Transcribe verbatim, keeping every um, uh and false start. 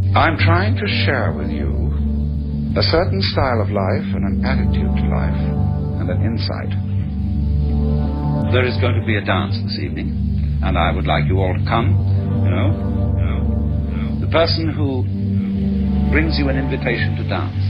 I'm trying to share with you a certain style of life and an attitude to life and an insight. There is going to be a dance this evening, and I would like you all to come, you know. You know, you know. The person who brings you an invitation to dance